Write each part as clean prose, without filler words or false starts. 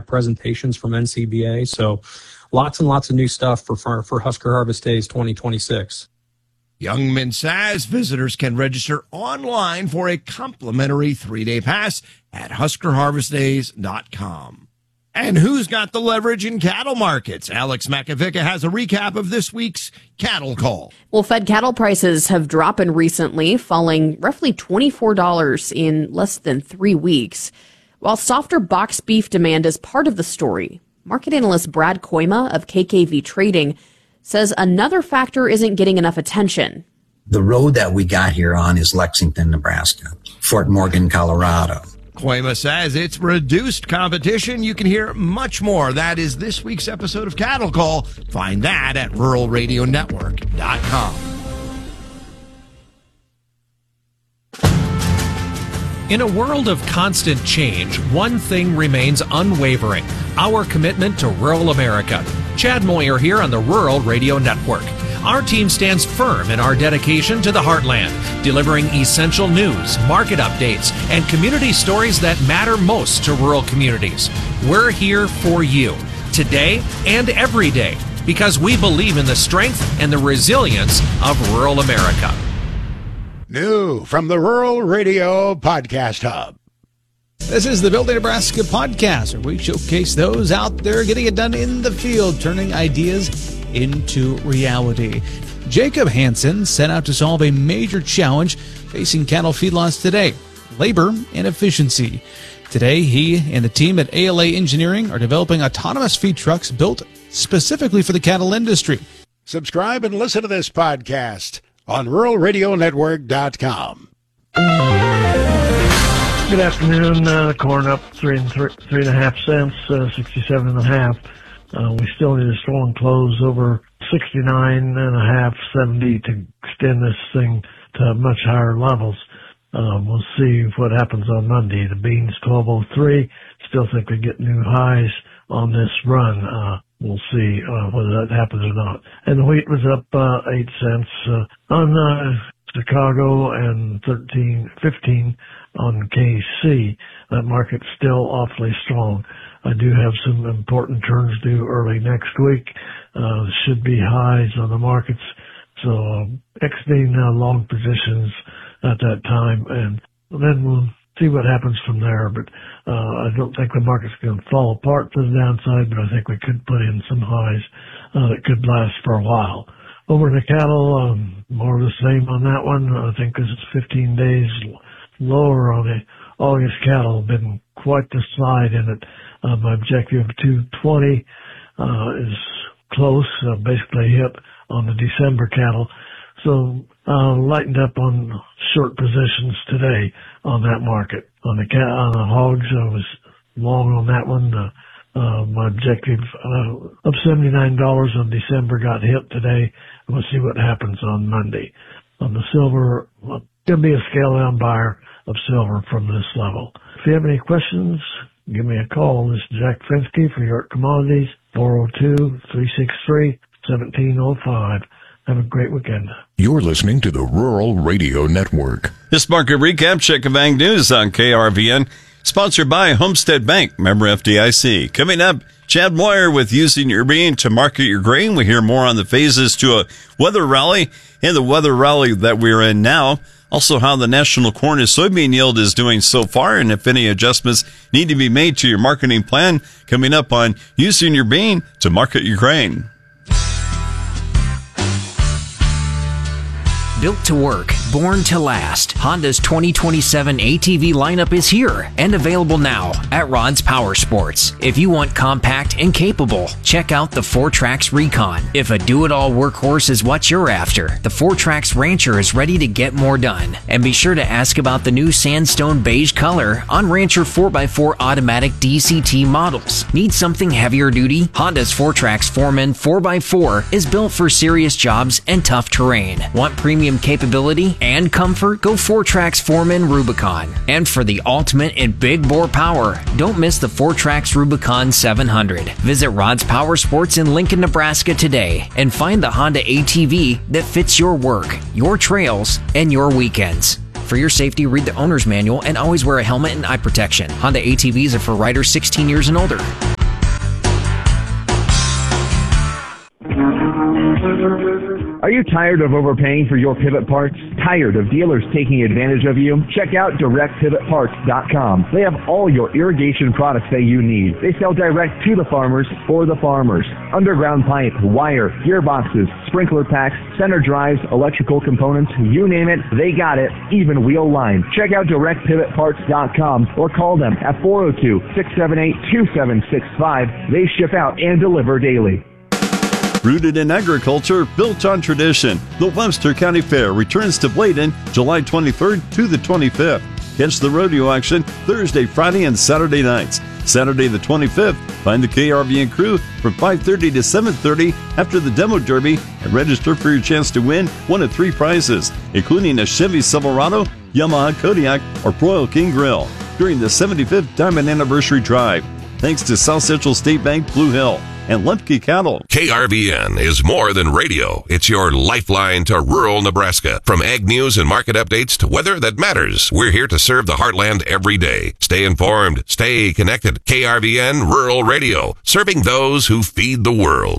product presentations from NCBA. So lots and lots of new stuff for Husker Harvest Days 2026. Youngman says visitors can register online for a complimentary 3-day pass at HuskerHarvestDays.com. And who's got the leverage in cattle markets? Alex Makovica has a recap of this week's cattle call. Well, fed cattle prices have dropped recently, falling roughly $24 in less than 3 weeks. While softer box beef demand is part of the story, market analyst Brad Koima of KKV Trading says another factor isn't getting enough attention. The road that we got here on is Lexington, Nebraska, Fort Morgan, Colorado. Koima says it's reduced competition. You can hear much more. That is this week's episode of Cattle Call. Find that at ruralradionetwork.com. In a world of constant change, one thing remains unwavering: our commitment to rural America. Chad Moyer here on the Rural Radio Network. Our team stands firm in our dedication to the heartland, delivering essential news, market updates, and community stories that matter most to rural communities. We're here for you, today and every day, because we believe in the strength and the resilience of rural America. New from the Rural Radio Podcast Hub. This is the Building Nebraska podcast, where we showcase those out there getting it done in the field, turning ideas into reality. Jacob Hansen set out to solve a major challenge facing cattle feedlots today: labor and efficiency. Today, he and the team at ALA Engineering are developing autonomous feed trucks built specifically for the cattle industry. Subscribe and listen to this podcast on ruralradionetwork.com. Good afternoon. Corn up 3.5 cents, 67.5. We still need a strong close over 69.5, 70 to extend this thing to much higher levels. We'll see what happens on Monday. The beans 12.03. Still think we get new highs on this run. We'll see whether that happens or not. And the wheat was up 8 cents on Chicago and 13.15 on KC. That market's still awfully strong. I do have some important turns due early next week. Should be highs on the markets. So exiting long positions at that time, and then we'll see what happens from there. But I don't think the market's going to fall apart to the downside, but I think we could put in some highs that could last for a while. Over in the cattle, more of the same on that one. I think this is 15 days lower on the August cattle. Been quite the slide in it. My objective of 220 is close, basically hit on the December cattle. So lightened up on short positions today on that market. On the hogs, I was long on that one. My objective of $79 on December got hit today. We'll see what happens on Monday. On the silver, going to be a scale down buyer of silver from this level. If you have any questions, give me a call. This is Jack Fensky for York Commodities, 402-363-1705. Have a great weekend. You're listening to the Rural Radio Network. This market recap, check of Ag News on KRVN, sponsored by Homestead Bank, member FDIC. Coming up, Chad Moyer with Using Your Bean to Market Your Grain. We hear more on the phases to a weather rally and the weather rally that we're in now. Also, how the national corn and soybean yield is doing so far, and if any adjustments need to be made to your marketing plan. Coming up on Using Your Bean to Market Your Grain. Built to work, born to last, Honda's 2027 ATV lineup is here and available now at Rod's Power Sports. If you want compact and capable, check out the 4Trax Recon. If a do-it-all workhorse is what you're after, the 4Trax Rancher is ready to get more done. And be sure to ask about the new sandstone beige color on Rancher 4x4 automatic DCT models. Need something heavier duty? Honda's 4Trax Foreman 4x4 is built for serious jobs and tough terrain. Want premium capability and comfort? Go 4Trax Foreman Rubicon. And for the ultimate in big bore power, don't miss the 4Trax Rubicon 700. Visit Rod's Power Sports in Lincoln, Nebraska today and find the Honda ATV that fits your work, your trails, and your weekends. For your safety, read the owner's manual and always wear a helmet and eye protection. Honda ATVs are for riders 16 years and older. Are you tired of overpaying for your pivot parts? Tired of dealers taking advantage of you? Check out DirectPivotParts.com. They have all your irrigation products that you need. They sell direct to the farmers for the farmers. Underground pipe, wire, gearboxes, sprinkler packs, center drives, electrical components, you name it, they got it, even wheel line. Check out DirectPivotParts.com or call them at 402-678-2765. They ship out and deliver daily. Rooted in agriculture, built on tradition, the Webster County Fair returns to Bladen July 23rd to the 25th. Catch the rodeo action Thursday, Friday, and Saturday nights. Saturday the 25th, find the KRVN crew from 5:30 to 7:30 after the demo derby and register for your chance to win one of 3 prizes, including a Chevy Silverado, Yamaha Kodiak, or Royal King Grill during the 75th Diamond Anniversary Drive. Thanks to South Central State Bank, Blue Hill, and Lemke Cattle. KRVN is more than radio. It's your lifeline to rural Nebraska. From ag news and market updates to weather that matters, we're here to serve the heartland every day. Stay informed. Stay connected. KRVN Rural Radio, serving those who feed the world.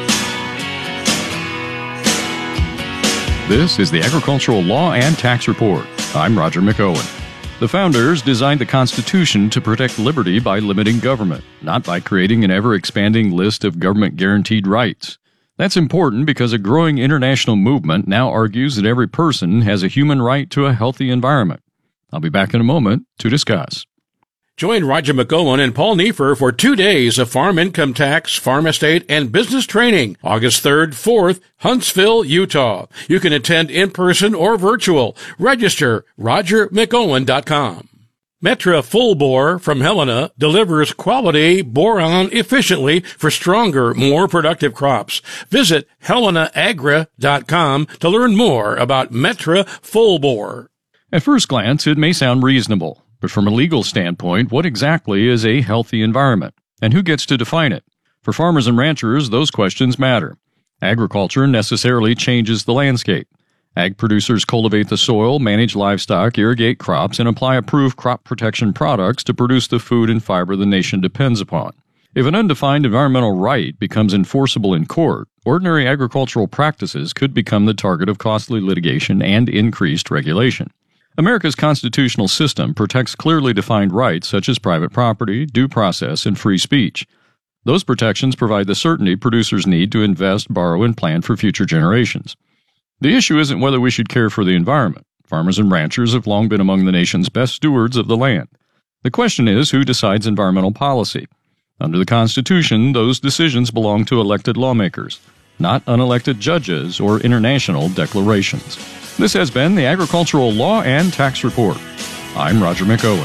This is the Agricultural Law and Tax Report. I'm Roger McOwen. The founders designed the Constitution to protect liberty by limiting government, not by creating an ever-expanding list of government-guaranteed rights. That's important because a growing international movement now argues that every person has a human right to a healthy environment. I'll be back in a moment to discuss. Join Roger McGowan and Paul Neefer for 2 days of farm income tax, farm estate, and business training. August 3rd, 4th, Huntsville, Utah. You can attend in person or virtual. Register RogerMcGowan.com. Metra Full Bore from Helena delivers quality boron efficiently for stronger, more productive crops. Visit HelenaAgra.com to learn more about Metra Full Bore. At first glance, it may sound reasonable. But from a legal standpoint, what exactly is a healthy environment? And who gets to define it? For farmers and ranchers, those questions matter. Agriculture necessarily changes the landscape. Ag producers cultivate the soil, manage livestock, irrigate crops, and apply approved crop protection products to produce the food and fiber the nation depends upon. If an undefined environmental right becomes enforceable in court, ordinary agricultural practices could become the target of costly litigation and increased regulation. America's constitutional system protects clearly defined rights such as private property, due process, and free speech. Those protections provide the certainty producers need to invest, borrow, and plan for future generations. The issue isn't whether we should care for the environment. Farmers and ranchers have long been among the nation's best stewards of the land. The question is, who decides environmental policy? Under the Constitution, those decisions belong to elected lawmakers, not unelected judges or international declarations. This has been the Agricultural Law and Tax Report. I'm Roger McOwen.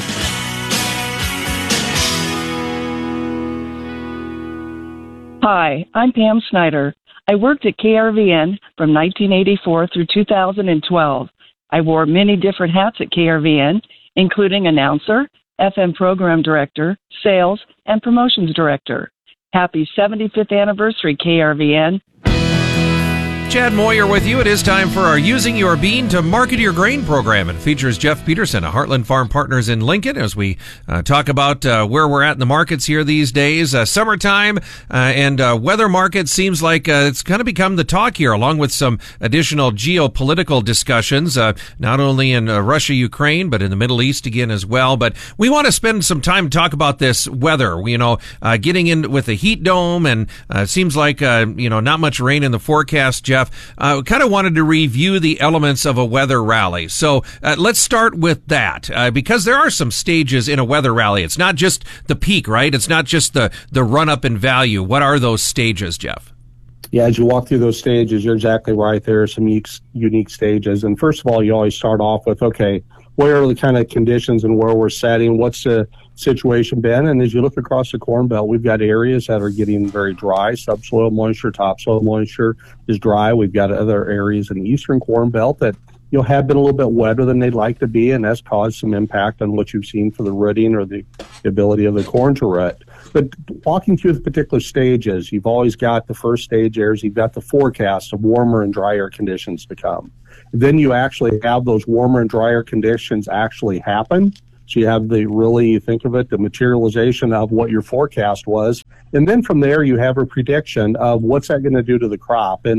Hi, I'm Pam Snyder. I worked at KRVN from 1984 through 2012. I wore many different hats at KRVN, including announcer, FM program director, sales, and promotions director. Happy 75th anniversary, KRVN. Chad Moyer with you. It is time for our Using Your Bean to Market Your Grain program. It features Jeff Peterson of Heartland Farm Partners in Lincoln as we talk about where we're at in the markets here these days. Summertime and weather market seems like it's kind of become the talk here, along with some additional geopolitical discussions, not only in Russia, Ukraine, but in the Middle East again as well. But we want to spend some time to talk about this weather, getting in with the heat dome, and seems like, not much rain in the forecast, Jeff. Kind of wanted to review the elements of a weather rally. So let's start with that, because there are some stages in a weather rally. It's not just the peak, right? It's not just the run-up in value. What are those stages, Jeff? Yeah, as you walk through those stages, you're exactly right. There are some unique stages. And first of all, you always start off with, okay, where are the kind of conditions and where we're setting? What's the situation been? And as you look across the Corn Belt, we've got areas that are getting very dry. Subsoil moisture, topsoil moisture is dry. We've got other areas in the eastern Corn Belt that have been a little bit wetter than they'd like to be, and that's caused some impact on what you've seen for the rooting or the ability of the corn to root. But walking through the particular stages, you've always got the first stage areas, you've got the forecast of warmer and drier conditions to come. Then you actually have those warmer and drier conditions actually happen. So you have think of it, the materialization of what your forecast was. And then from there, you have a prediction of what's that going to do to the crop. And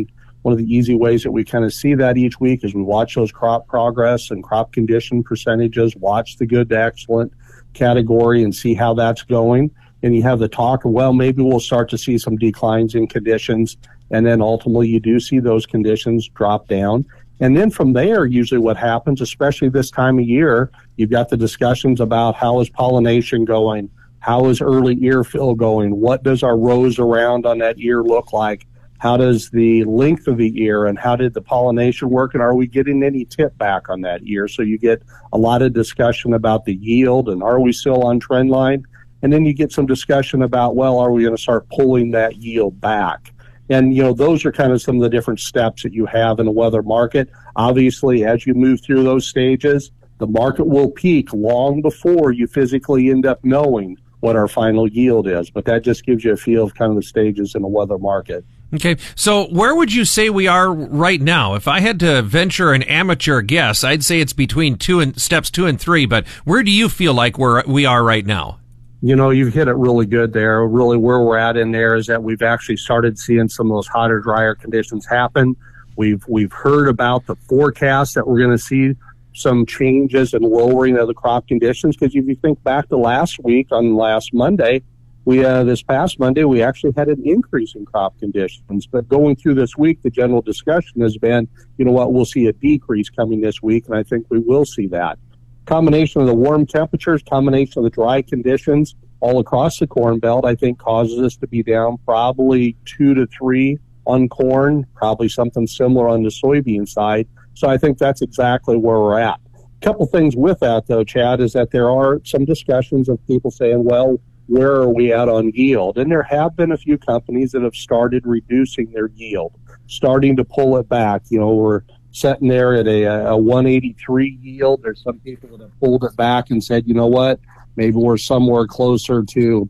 one of the easy ways that we kind of see that each week is we watch those crop progress and crop condition percentages, watch the good to excellent category and see how that's going. And you have the talk of, well, maybe we'll start to see some declines in conditions. And then ultimately you do see those conditions drop down. And then from there, usually what happens, especially this time of year, you've got the discussions about how is pollination going? How is early ear fill going? What does our rows around on that ear look like? How does the length of the ear and how did the pollination work? And are we getting any tip back on that ear? So you get a lot of discussion about the yield and are we still on trend line? And then you get some discussion about, well, are we going to start pulling that yield back? And, those are kind of some of the different steps that you have in a weather market. Obviously, as you move through those stages, the market will peak long before you physically end up knowing what our final yield is. But that just gives you a feel of kind of the stages in a weather market. Okay, so where would you say we are right now? If I had to venture an amateur guess, I'd say it's between steps 2 and 3, but where do you feel like we are right now? You've hit it really good there. Really where we're at in there is that we've actually started seeing some of those hotter, drier conditions happen. We've heard about the forecast that we're going to see some changes and lowering of the crop conditions, because if you think back to last week on last Monday, this past Monday, we actually had an increase in crop conditions. But going through this week, the general discussion has been, we'll see a decrease coming this week, and I think we will see that. Combination of the warm temperatures, combination of the dry conditions all across the Corn Belt, I think causes us to be down probably 2 to 3 on corn, probably something similar on the soybean side. So I think that's exactly where we're at. A couple things with that, though, Chad, is that there are some discussions of people saying, well, where are we at on yield? And there have been a few companies that have started reducing their yield, starting to pull it back. We're sitting there at a 183 yield. There's some people that have pulled it back and said, you know what, maybe we're somewhere closer to,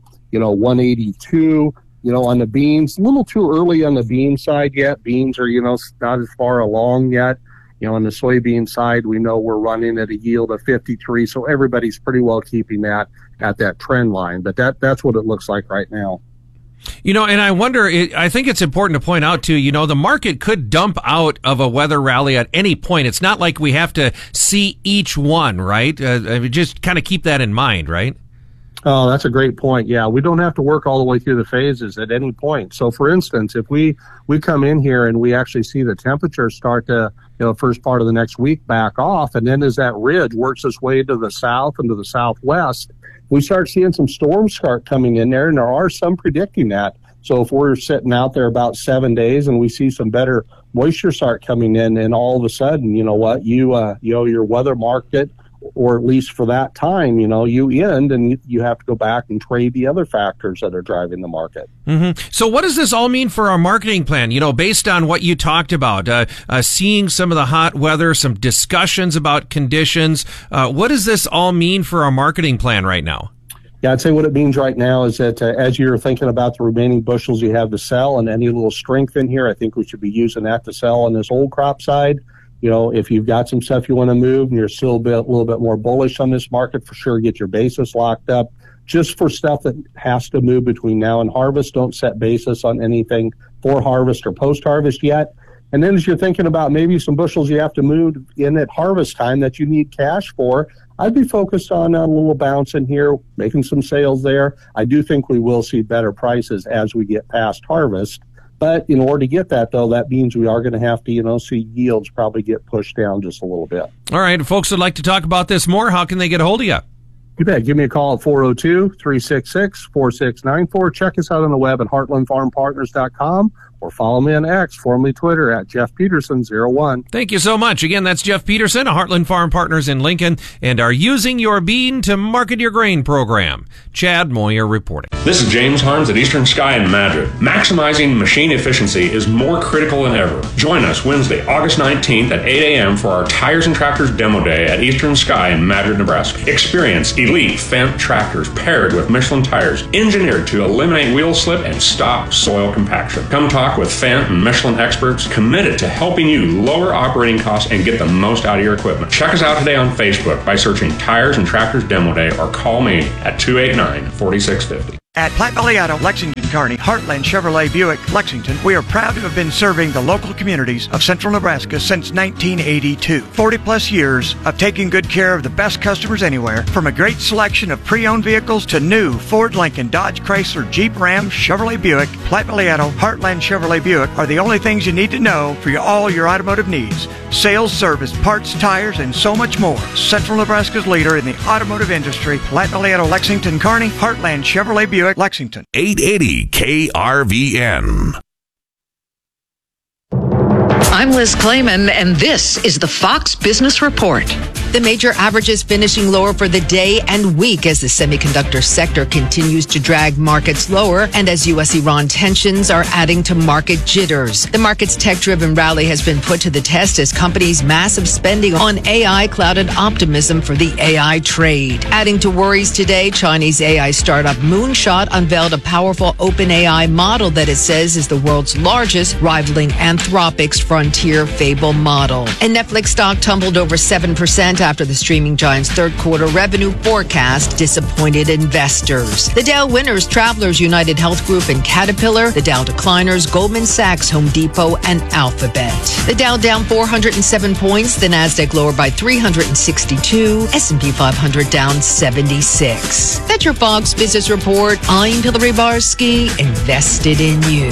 182, on the beans. A little too early on the bean side yet. Beans are, not as far along yet. On the soybean side, we know we're running at a yield of 53, so everybody's pretty well keeping that at that trend line. But that's what it looks like right now. And I wonder, I think it's important to point out, too, the market could dump out of a weather rally at any point. It's not like we have to see each one, right? Just kind of keep that in mind, right? Oh, that's a great point. Yeah, we don't have to work all the way through the phases at any point. So, for instance, if we come in here and we actually see the temperature start to, first part of the next week back off, and then as that ridge works its way to the south and to the southwest, we start seeing some storms start coming in there, and there are some predicting that. So if we're sitting out there about 7 days and we see some better moisture start coming in, and all of a sudden, your weather market, or at least for that time, you end and you have to go back and trade the other factors that are driving the market. Mm-hmm. So what does this all mean for our marketing plan? Based on what you talked about, seeing some of the hot weather, some discussions about conditions, what does this all mean for our marketing plan right now? Yeah, I'd say what it means right now is that as you're thinking about the remaining bushels you have to sell and any little strength in here, I think we should be using that to sell on this old crop side. If you've got some stuff you want to move and you're still a little bit more bullish on this market, for sure, get your basis locked up. Just for stuff that has to move between now and harvest, don't set basis on anything for harvest or post-harvest yet. And then as you're thinking about maybe some bushels you have to move in at harvest time that you need cash for, I'd be focused on a little bounce in here, making some sales there. I do think we will see better prices as we get past harvest. But in order to get that, though, that means we are going to have to, see yields probably get pushed down just a little bit. All right. If folks would like to talk about this more, how can they get a hold of you? You bet. Give me a call at 402-366-4694. Check us out on the web at heartlandfarmpartners.com or follow me on X, formerly Twitter, at Jeff Peterson01. Thank you so much. Again, that's Jeff Peterson, Heartland Farm Partners in Lincoln, and our Using Your Bean to Market Your Grain program. Chad Moyer reporting. This is James Harms at Eastern Sky in Madrid. Maximizing machine efficiency is more critical than ever. Join us Wednesday, August 19th at 8 a.m. for our Tires and Tractors Demo Day at Eastern Sky in Madrid, Nebraska. Experience elite Fendt tractors paired with Michelin tires, engineered to eliminate wheel slip and stop soil compaction. Come talk with Fendt and Michelin experts committed to helping you lower operating costs and get the most out of your equipment. Check us out today on Facebook by searching Tires and Tractors Demo Day or call me at 289-4650. At Platte Valley Auto, Lexington, Kearney, Heartland Chevrolet Buick, Lexington, we are proud to have been serving the local communities of central Nebraska since 1982. 40 plus years of taking good care of the best customers anywhere, from a great selection of pre-owned vehicles to new Ford, Lincoln, Dodge, Chrysler, Jeep, Ram, Chevrolet Buick. Platte Valley Auto, Heartland Chevrolet Buick are the only things you need to know for all your automotive needs. Sales, service, parts, tires, and so much more. Central Nebraska's leader in the automotive industry, Platte Valley Auto, Lexington, Kearney, Heartland Chevrolet Buick, Lexington. 880 KRVN. I'm Liz Clayman, and this is the Fox Business Report. The major averages finishing lower for the day and week as the semiconductor sector continues to drag markets lower and as U.S.-Iran tensions are adding to market jitters. The market's tech-driven rally has been put to the test as companies' massive spending on AI clouded optimism for the AI trade. Adding to worries today, Chinese AI startup Moonshot unveiled a powerful OpenAI model that it says is the world's largest, rivaling Anthropic's frontier Fable model. And Netflix stock tumbled over 7% after the streaming giant's third quarter revenue forecast disappointed investors. The Dow winners, Travelers, United Health Group, and Caterpillar. The Dow decliners, Goldman Sachs, Home Depot, and Alphabet. The Dow down 407 points, the Nasdaq lower by 362, S&P 500 down 76. That's your Fox Business Report. I'm Hillary Barsky, invested in you.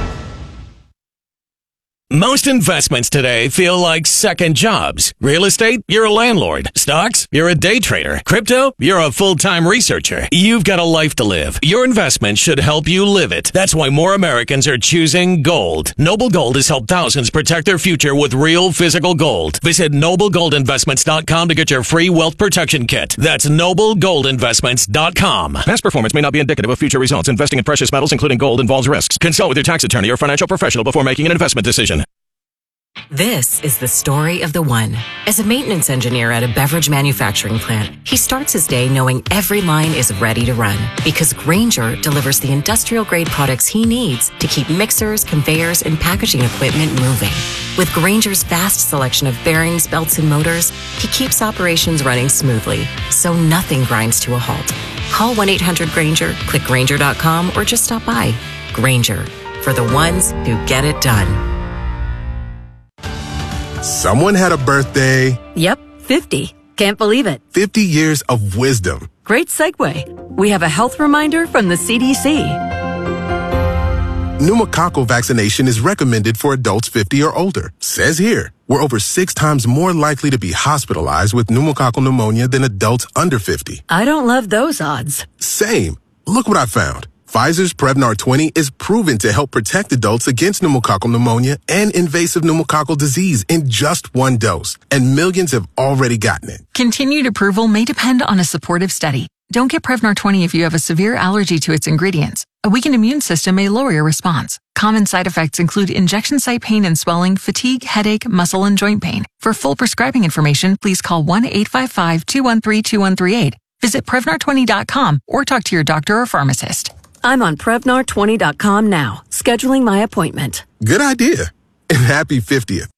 Most investments today feel like second jobs. Real estate, you're a landlord. Stocks, you're a day trader. Crypto, you're a full-time researcher. You've got a life to live. Your investment should help you live it. That's why more Americans are choosing gold. Noble Gold has helped thousands protect their future with real physical gold. Visit NobleGoldInvestments.com to get your free wealth protection kit. That's NobleGoldInvestments.com. Past performance may not be indicative of future results. Investing in precious metals, including gold, involves risks. Consult with your tax attorney or financial professional before making an investment decision. This is the story of the one. As a maintenance engineer at a beverage manufacturing plant, he starts his day knowing every line is ready to run because Grainger delivers the industrial-grade products he needs to keep mixers, conveyors, and packaging equipment moving. With Grainger's vast selection of bearings, belts, and motors, he keeps operations running smoothly, so nothing grinds to a halt. Call 1-800-GRAINGER, click Grainger.com, or just stop by. Grainger, for the ones who get it done. Someone had a birthday. Yep, 50. Can't believe it. 50 years of wisdom. Great segue. We have a health reminder from the CDC. Pneumococcal vaccination is recommended for adults 50 or older. Says here, we're over 6 times more likely to be hospitalized with pneumococcal pneumonia than adults under 50. I don't love those odds. Same. Look what I found. Pfizer's Prevnar 20 is proven to help protect adults against pneumococcal pneumonia and invasive pneumococcal disease in just 1 dose, and millions have already gotten it. Continued approval may depend on a supportive study. Don't get Prevnar 20 if you have a severe allergy to its ingredients. A weakened immune system may lower your response. Common side effects include injection site pain and swelling, fatigue, headache, muscle, and joint pain. For full prescribing information, please call 1-855-213-2138. Visit Prevnar20.com or talk to your doctor or pharmacist. I'm on Prevnar20.com now, scheduling my appointment. Good idea. And happy 50th.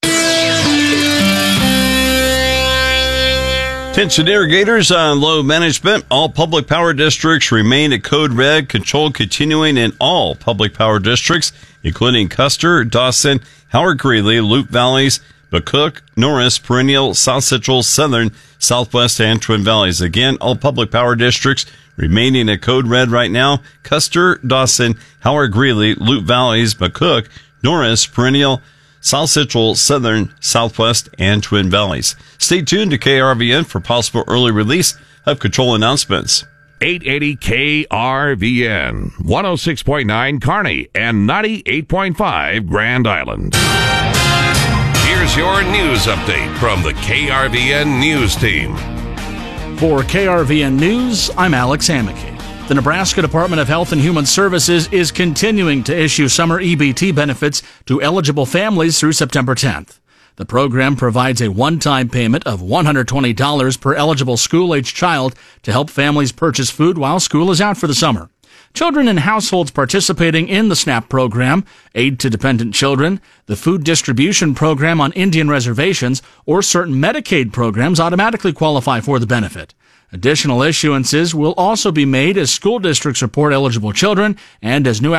Attention irrigators on load management. All public power districts remain at code red. Control continuing in all public power districts, including Custer, Dawson, Howard Greeley, Loup Valleys, McCook, Norris, Perennial, South Central, Southern, Southwest, and Twin Valleys. Again, all public power districts remaining at code red right now. Custer, Dawson, Howard Greeley, Loup Valleys, McCook, Norris, Perennial, South Central, Southern, Southwest, and Twin Valleys. Stay tuned to KRVN for possible early release of control announcements. 880 KRVN, 106.9 Kearney, and 98.5 Grand Island. Here's your news update from the KRVN News Team. For KRVN News, I'm Alex Amicky. The Nebraska Department of Health and Human Services is continuing to issue summer EBT benefits to eligible families through September 10th. The program provides a one-time payment of $120 per eligible school-age child to help families purchase food while school is out for the summer. Children in households participating in the SNAP program, Aid to Dependent Children, the Food Distribution Program on Indian reservations, or certain Medicaid programs automatically qualify for the benefit. Additional issuances will also be made as school districts report eligible children and as new